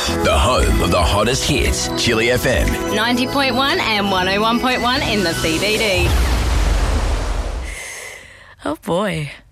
The home of the hottest hits, Chili FM. 90.1 and 101.1 in the CBD. Oh boy.